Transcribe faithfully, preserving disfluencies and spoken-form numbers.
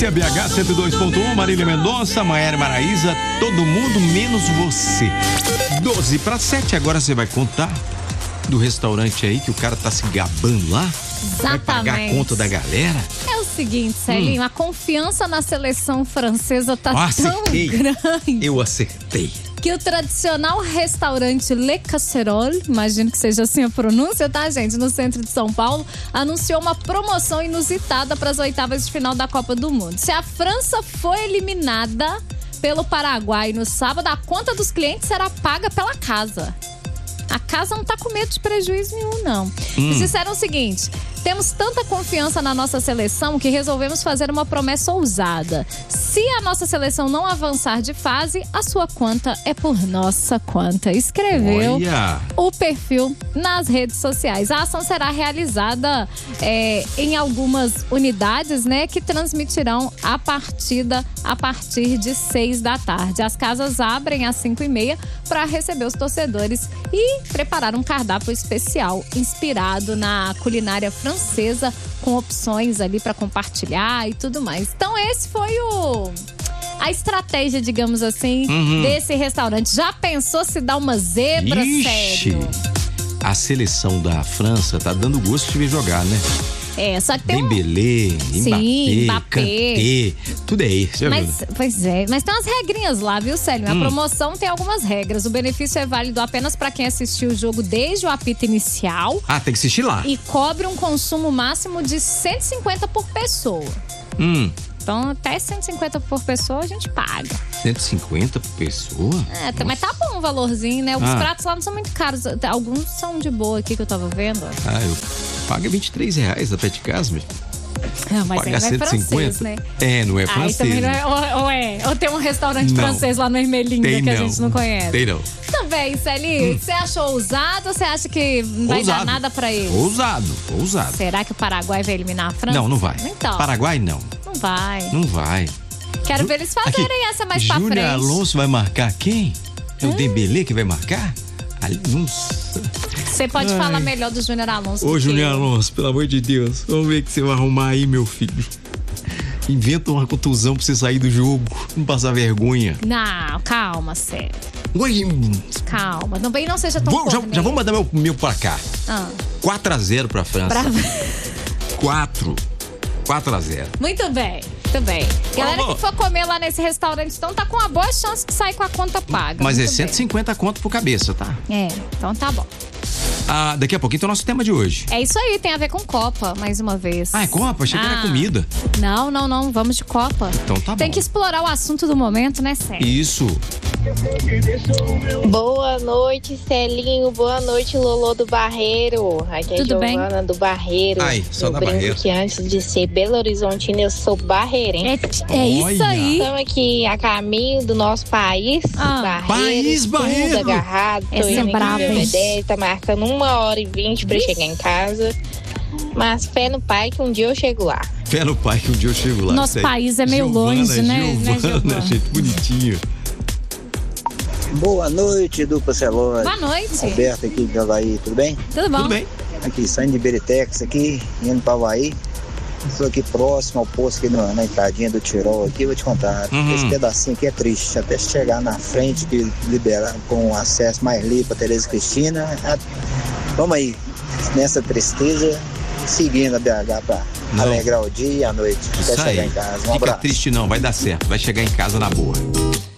Esse é B H cento e dois ponto um, Marília Mendonça, Maiara Maraíza, todo mundo menos você. doze para sete, agora você vai contar do restaurante aí que o cara tá se gabando lá? Exatamente. Vai pagar a conta da galera? É o seguinte, Celinho, hum. a confiança na seleção francesa tá ah, tão acertei. grande. Eu acertei. Que o tradicional restaurante Le Casserole, imagino que seja assim a pronúncia, tá, gente? No centro de São Paulo, anunciou uma promoção inusitada para as oitavas de final da Copa do Mundo. Se a França for eliminada pelo Paraguai no sábado, a conta dos clientes será paga pela casa. A casa não tá com medo de prejuízo nenhum, não. Hum. Eles disseram o seguinte: temos tanta confiança na nossa seleção que resolvemos fazer uma promessa ousada. Se a nossa seleção não avançar de fase, a sua conta é por nossa conta. Escreveu Olha. o perfil nas redes sociais. A ação será realizada é, em algumas unidades, né, que transmitirão a partida a partir de seis da tarde. As casas abrem às cinco e meia para receber os torcedores e preparar um cardápio especial inspirado na culinária francesa, com opções ali para compartilhar e tudo mais. Então esse foi o a estratégia, digamos assim, uhum. desse restaurante. Já pensou se dá uma zebra? Ixi, sério? A seleção da França tá dando gosto de ver jogar, né? É, só que tem Dembélé, um... Sim, Mbappé, Kanté, tudo é isso. Mas, pois é, mas tem umas regrinhas lá, viu, Célio? A hum. promoção tem algumas regras. O benefício é válido apenas para quem assistiu o jogo desde o apito inicial. Ah, tem que assistir lá. E cobre um consumo máximo de cento e cinquenta por pessoa. Hum. Então, até cento e cinquenta por pessoa a gente paga. cento e cinquenta por pessoa? É, Nossa. Mas tá bom o valorzinho, né? Os ah. pratos lá não são muito caros. Alguns são de boa aqui que eu tava vendo. Ah, eu pago vinte e três reais até de casa, meu. Não, mas aí não é francês, né? É, não é francês. Aí também não é, ou, ou é. Ou tem um restaurante não. francês lá no Ermelinda que não. a gente não conhece. Tem não. Também, Celi, hum. você achou ousado ou você acha que não vai ousado. dar nada pra eles? Ousado, ousado. Será que o Paraguai vai eliminar a França? Não, não vai. Então. Paraguai, não. Não vai. Não vai. Quero Ju... ver eles fazerem Aqui, essa mais pra frente. Júnior Alonso vai marcar quem? É hum. o Dembélé que vai marcar? Nossa. Você pode Ai. falar melhor do Júnior Alonso. Ô, Júnior Alonso, pelo amor de Deus. Vamos ver o que você vai arrumar aí, meu filho. Inventa uma contusão pra você sair do jogo. Não passar vergonha. Não, calma, sério. Oi. Calma, também não seja tão Vou, já, já vou mandar meu, meu pra cá. Ah. quatro a zero pra França. Pra... quatro. quatro a zero. Muito bem. Muito bem. Galera que for comer lá nesse restaurante, então tá com uma boa chance de sair com a conta paga. Mas Muito é cento e cinquenta bem. conto por cabeça, tá? É, então tá bom. Ah, daqui a pouquinho tem o nosso tema de hoje. É isso aí, tem a ver com Copa, mais uma vez. Ah, é Copa? Achei ah. que era comida. Não, não, não, vamos de Copa. Então tá bom. Tem que explorar o assunto do momento, né, Sérgio? Isso. Boa noite, Celinho. Boa noite, Lolô do Barreiro. Aqui é Tudo Giovana bem? do Barreiro. Ai, só eu da brinco Barreiro. que antes de ser Belo Horizontina, eu sou barreirense. É, é isso aí. Estamos aqui a caminho do nosso país. Ah. Barreiro, País, tudo Barreiro. agarrado. Tô Essa indo é brava, hein? em tá marcando uma hora e vinte pra eu chegar em casa. Mas fé no pai que um dia eu chego lá. Fé no pai que um dia eu chego lá. Nosso país é meio Giovana, longe, né? Giovana, né, Giovana? gente bonitinho. Boa noite, dupla Celone. Boa noite. Alberto aqui de Havaí, tudo bem? Tudo bom? Tudo bem. Aqui, saindo de Beritex aqui, indo para Havaí. Estou aqui próximo ao posto aqui na, na entradinha do Tirol aqui, vou te contar. Uhum. Esse pedacinho aqui é triste. Até chegar na frente, que liberar com acesso mais livre para Tereza Cristina. A, vamos aí, nessa tristeza, seguindo a B H para alegrar o dia e a noite. Até Isso chegar aí. em casa. Um Fica abraço. triste não, vai dar certo. Vai chegar em casa na boa.